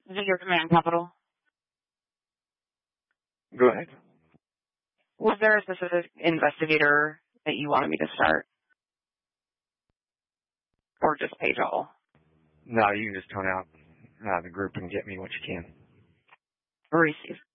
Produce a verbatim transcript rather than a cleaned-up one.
Is it your command capital? Go ahead. Was there a specific investigator that you wanted me to start? Or just page all? No, you can just tone out uh, the group and get me what you can. Receive.